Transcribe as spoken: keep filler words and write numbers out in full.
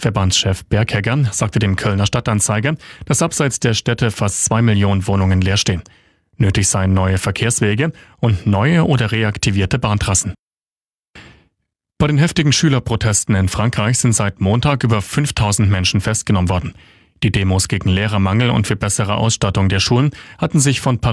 Verbandschef Berghegger sagte dem Kölner Stadtanzeiger, dass abseits der Städte fast zwei Millionen Wohnungen leer stehen. Nötig seien neue Verkehrswege und neue oder reaktivierte Bahntrassen. Bei den heftigen Schülerprotesten in Frankreich sind seit Montag über fünftausend Menschen festgenommen worden. Die Demos gegen Lehrermangel und für bessere Ausstattung der Schulen hatten sich von